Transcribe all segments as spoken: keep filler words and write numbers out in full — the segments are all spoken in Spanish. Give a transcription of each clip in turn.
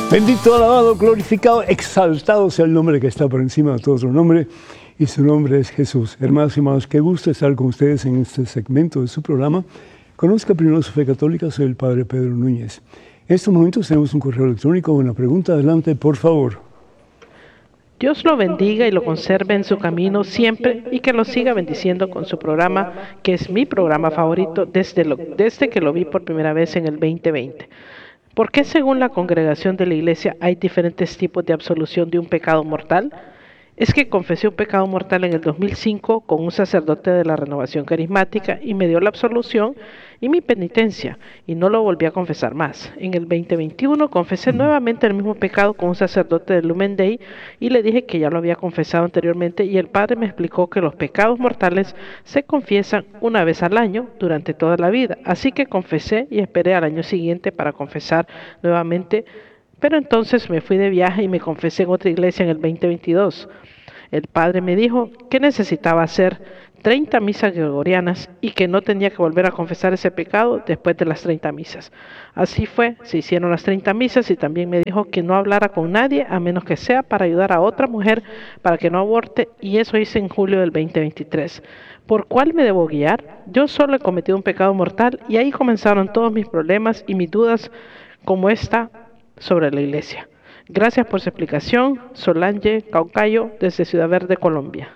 Bendito, alabado, glorificado, exaltado sea el nombre que está por encima de todo otro nombre, y su nombre es Jesús. Hermanos y hermanos, qué gusto estar con ustedes en este segmento de su programa. Conozca primero su fe católica, soy el Padre Pedro Núñez. En estos momentos tenemos un correo electrónico, una pregunta, adelante, por favor. Dios lo bendiga y lo conserve en su camino siempre y que lo siga bendiciendo con su programa, que es mi programa favorito desde, lo, desde que lo vi por primera vez en el veinte veinte. ¿Por qué según la congregación de la Iglesia hay diferentes tipos de absolución de un pecado mortal? Es que confesé un pecado mortal en el dos mil cinco con un sacerdote de la Renovación Carismática y me dio la absolución y mi penitencia, y no lo volví a confesar más. En el veinte veintiuno confesé nuevamente el mismo pecado con un sacerdote de Lumen Day y le dije que ya lo había confesado anteriormente, y el padre me explicó que los pecados mortales se confiesan una vez al año durante toda la vida. Así que confesé y esperé al año siguiente para confesar nuevamente, pero entonces me fui de viaje y me confesé en otra iglesia en el veinte veintidós. El padre me dijo que necesitaba hacer treinta misas gregorianas y que no tenía que volver a confesar ese pecado después de las treinta misas. Así fue, se hicieron las treinta misas y también me dijo que no hablara con nadie a menos que sea para ayudar a otra mujer para que no aborte, y eso hice en julio del veinte veintitrés. ¿Por cuál me debo guiar? Yo solo he cometido un pecado mortal y ahí comenzaron todos mis problemas y mis dudas como esta sobre la iglesia. Gracias por su explicación. Solange Caucayo, desde Ciudad Verde, Colombia.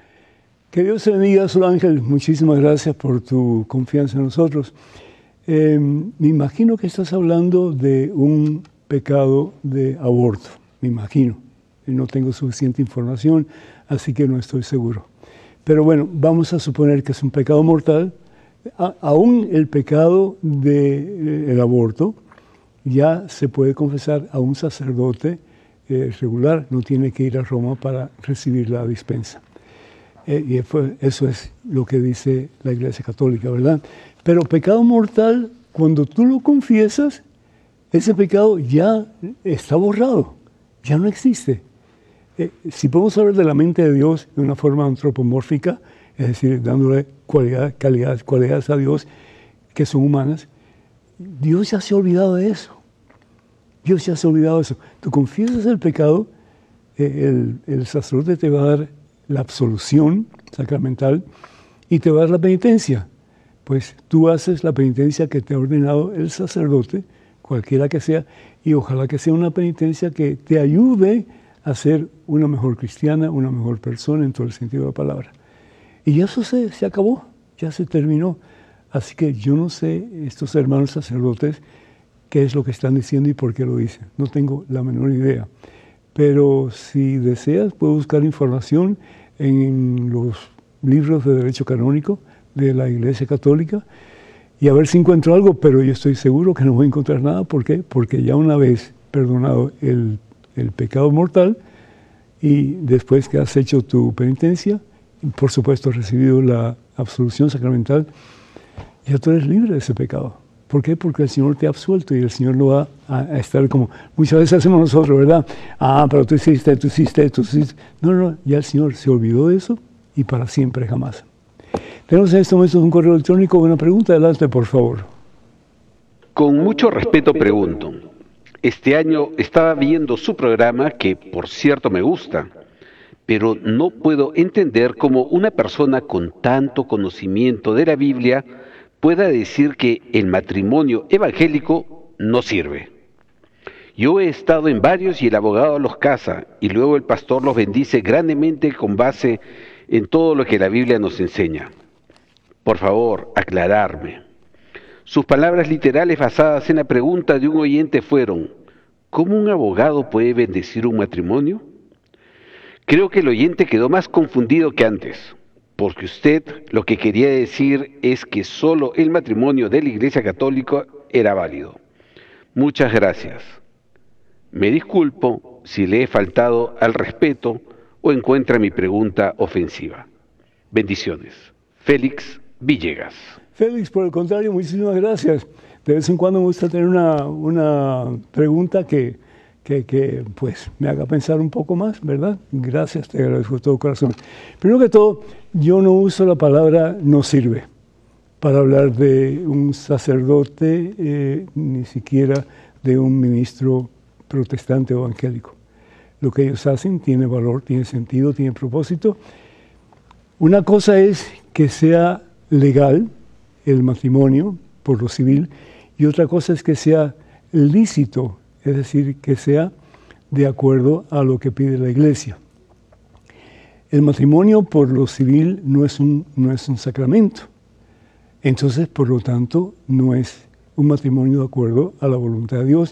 Que Dios te bendiga, Solange. Muchísimas gracias por tu confianza en nosotros. Eh, me imagino que estás hablando de un pecado de aborto. Me imagino. No tengo suficiente información, así que no estoy seguro. Pero bueno, vamos a suponer que es un pecado mortal. A, aún el pecado del de, aborto ya se puede confesar a un sacerdote eh, regular, no tiene que ir a Roma para recibir la dispensa. Eh, y fue, eso es lo que dice la Iglesia Católica, ¿verdad? Pero pecado mortal, cuando tú lo confiesas, ese pecado ya está borrado, ya no existe. Eh, si podemos hablar de la mente de Dios de una forma antropomórfica, es decir, dándole cualidad, calidad, cualidades a Dios que son humanas, Dios ya se ha olvidado de eso. Dios ya se ha olvidado de eso. Tú confiesas el pecado, eh, el, el sacerdote te va a dar la absolución sacramental y te va a dar la penitencia. Pues tú haces la penitencia que te ha ordenado el sacerdote, cualquiera que sea, y ojalá que sea una penitencia que te ayude a ser una mejor cristiana, una mejor persona en todo el sentido de la palabra. Y eso se, se acabó, ya se terminó. Así que yo no sé, estos hermanos sacerdotes, qué es lo que están diciendo y por qué lo dicen. No tengo la menor idea. Pero si deseas, puedo buscar información en los libros de Derecho Canónico de la Iglesia Católica y a ver si encuentro algo, pero yo estoy seguro que no voy a encontrar nada. ¿Por qué? Porque ya una vez perdonado el, el pecado mortal y después que has hecho tu penitencia, y por supuesto has recibido la absolución sacramental, ya tú eres libre de ese pecado. ¿Por qué? Porque el Señor te ha absuelto y el Señor no va a, a estar como muchas veces hacemos nosotros, ¿verdad? Ah, pero tú hiciste, tú hiciste, tú hiciste. No, no, ya el Señor se olvidó de eso y para siempre jamás. Tenemos en estos momentos un correo electrónico, una pregunta, adelante, por favor. Con mucho respeto pregunto. Este año estaba viendo su programa, que por cierto me gusta, pero no puedo entender cómo una persona con tanto conocimiento de la Biblia pueda decir que el matrimonio evangélico no sirve. Yo he estado en varios y el abogado los casa y luego el pastor los bendice grandemente con base en todo lo que la Biblia nos enseña. Por favor, aclararme. Sus palabras literales basadas en la pregunta de un oyente fueron: ¿cómo un abogado puede bendecir un matrimonio? Creo que el oyente quedó más confundido que antes, porque usted lo que quería decir es que solo el matrimonio de la Iglesia Católica era válido. Muchas gracias. Me disculpo si le he faltado al respeto o encuentra mi pregunta ofensiva. Bendiciones. Félix Villegas. Félix, por el contrario, muchísimas gracias. De vez en cuando me gusta tener una, una pregunta que, que, que pues, me haga pensar un poco más, ¿verdad? Gracias, te agradezco de todo corazón. Primero que todo, yo no uso la palabra no sirve para hablar de un sacerdote, eh, ni siquiera de un ministro protestante o evangélico. Lo que ellos hacen tiene valor, tiene sentido, tiene propósito. Una cosa es que sea legal el matrimonio por lo civil y otra cosa es que sea lícito, es decir, que sea de acuerdo a lo que pide la Iglesia. El matrimonio por lo civil no es un, no es un sacramento, entonces por lo tanto no es un matrimonio de acuerdo a la voluntad de Dios.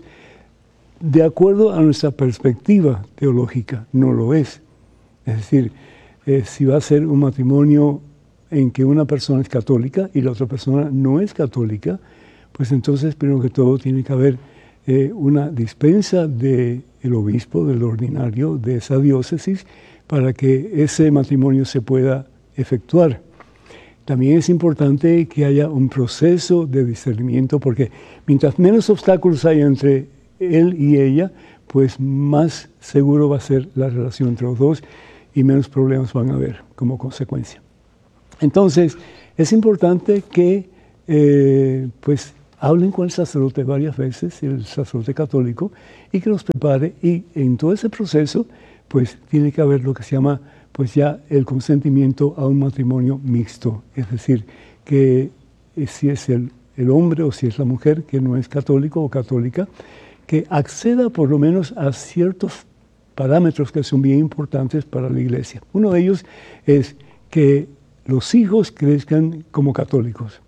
De acuerdo a nuestra perspectiva teológica, no lo es. Es decir, eh, si va a ser un matrimonio en que una persona es católica y la otra persona no es católica, pues entonces primero que todo tiene que haber eh, una dispensa del obispo, del ordinario de esa diócesis, para que ese matrimonio se pueda efectuar. También es importante que haya un proceso de discernimiento, porque mientras menos obstáculos haya entre él y ella, pues más seguro va a ser la relación entre los dos y menos problemas van a haber como consecuencia. Entonces, es importante que eh, pues hablen con el sacerdote varias veces, el sacerdote católico, y que los prepare, y en todo ese proceso, pues tiene que haber lo que se llama, pues ya el consentimiento a un matrimonio mixto, es decir, que eh, si es el, el hombre o si es la mujer que no es católico o católica, que acceda por lo menos a ciertos parámetros que son bien importantes para la Iglesia. Uno de ellos es que los hijos crezcan como católicos.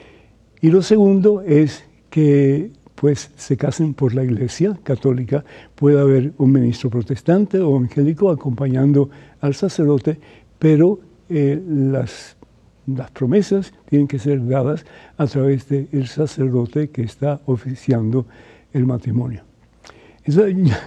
Y lo segundo es que pues, se casen por la Iglesia católica. Puede haber un ministro protestante o evangélico acompañando al sacerdote, pero eh, las, las promesas tienen que ser dadas a través del sacerdote que está oficiando el matrimonio. Eso,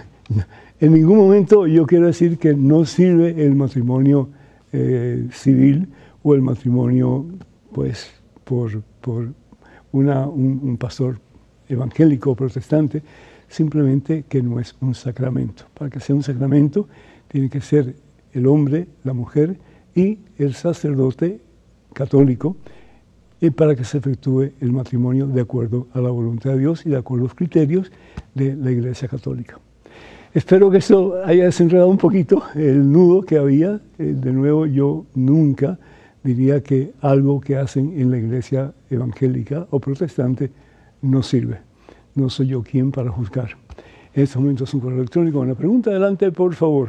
en ningún momento yo quiero decir que no sirve el matrimonio eh, civil o el matrimonio pues, por, por una, un, un pastor evangélico o protestante, simplemente que no es un sacramento. Para que sea un sacramento tiene que ser el hombre, la mujer y el sacerdote católico, y para que se efectúe el matrimonio de acuerdo a la voluntad de Dios y de acuerdo a los criterios de la Iglesia Católica. Espero que esto haya desenredado un poquito el nudo que había. Eh, de nuevo, yo nunca diría que algo que hacen en la Iglesia evangélica o protestante no sirve. No soy yo quien para juzgar. En estos momentos un correo electrónico. Una pregunta, adelante, por favor.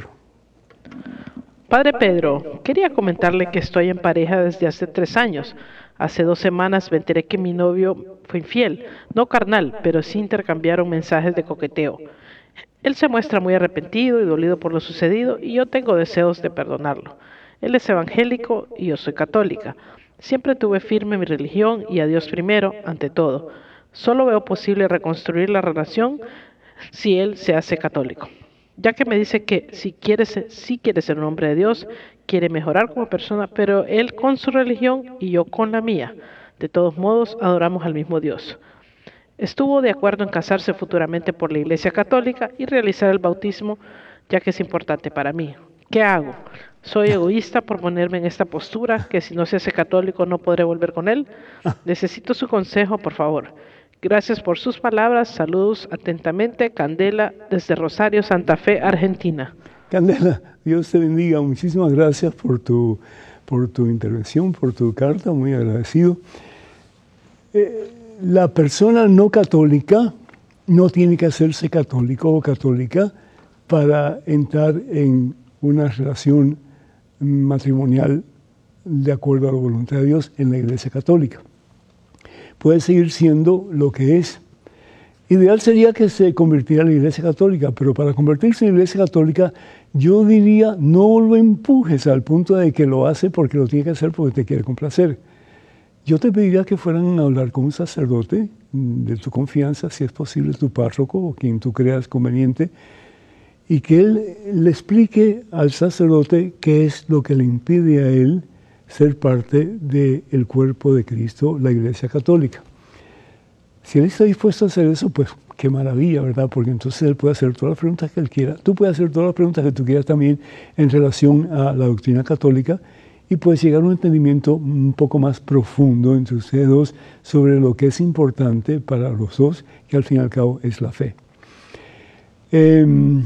Padre Pedro, quería comentarle que estoy en pareja desde hace tres años. Hace dos semanas me enteré que mi novio fue infiel, no carnal, pero sí intercambiaron mensajes de coqueteo. Él se muestra muy arrepentido y dolido por lo sucedido y yo tengo deseos de perdonarlo. Él es evangélico y yo soy católica. Siempre tuve firme mi religión y a Dios primero, ante todo. Solo veo posible reconstruir la relación si él se hace católico. Ya que me dice que si quiere, sí quiere ser un hombre de Dios, quiere mejorar como persona, pero él con su religión y yo con la mía. De todos modos, adoramos al mismo Dios. Estuvo de acuerdo en casarse futuramente por la Iglesia Católica y realizar el bautismo, ya que es importante para mí. ¿Qué hago? ¿Soy egoísta por ponerme en esta postura, que si no se hace católico no podré volver con él? Necesito su consejo, por favor. Gracias por sus palabras. Saludos atentamente. Candela, desde Rosario, Santa Fe, Argentina. Candela, Dios te bendiga. Muchísimas gracias por tu, por tu intervención, por tu carta. Muy agradecido. Eh, la persona no católica no tiene que hacerse católico o católica para entrar en una relación matrimonial de acuerdo a la voluntad de Dios en la Iglesia Católica. Puede seguir siendo lo que es. Ideal sería que se convirtiera en la Iglesia Católica, pero para convertirse en la Iglesia Católica, yo diría, no lo empujes al punto de que lo hace porque lo tiene que hacer porque te quiere complacer. Yo te pediría que fueran a hablar con un sacerdote de tu confianza, si es posible tu párroco o quien tú creas conveniente, y que él le explique al sacerdote qué es lo que le impide a él ser parte del cuerpo de Cristo, la Iglesia Católica. Si él está dispuesto a hacer eso, pues qué maravilla, ¿verdad? Porque entonces él puede hacer todas las preguntas que él quiera. Tú puedes hacer todas las preguntas que tú quieras también en relación a la doctrina católica y puedes llegar a un entendimiento un poco más profundo entre ustedes dos sobre lo que es importante para los dos, que al fin y al cabo es la fe. Eh,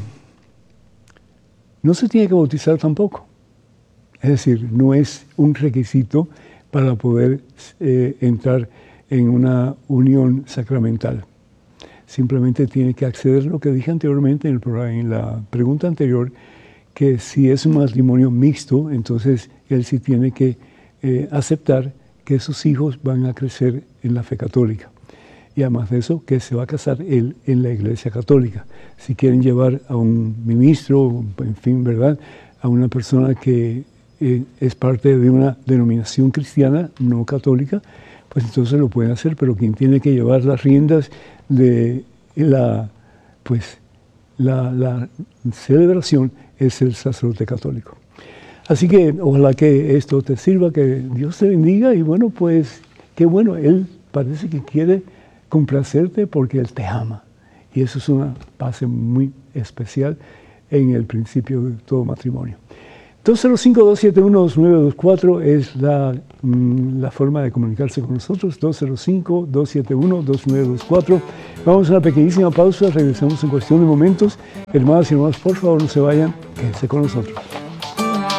no se tiene que bautizar tampoco. Es decir, no es un requisito para poder eh, entrar en una unión sacramental. Simplemente tiene que acceder a lo que dije anteriormente en, el programa, en la pregunta anterior, que si es un matrimonio mixto, entonces él sí tiene que eh, aceptar que sus hijos van a crecer en la fe católica. Y además de eso, que se va a casar él en la Iglesia Católica. Si quieren llevar a un ministro, en fin, ¿verdad?, a una persona que eh, es parte de una denominación cristiana no católica, pues entonces lo pueden hacer, pero quien tiene que llevar las riendas de la, pues, la, la celebración es el sacerdote católico. Así que ojalá que esto te sirva, que Dios te bendiga y bueno, pues qué bueno, Él parece que quiere complacerte porque Él te ama. Y eso es una base muy especial en el principio de todo matrimonio. dos cero cinco, dos siete uno, dos nueve dos cuatro es la, mm, la forma de comunicarse con nosotros, dos cero cinco, dos siete uno, dos nueve dos cuatro. Vamos a una pequeñísima pausa, regresamos en cuestión de momentos. Hermanas y hermanos, por favor no se vayan, quédense con nosotros.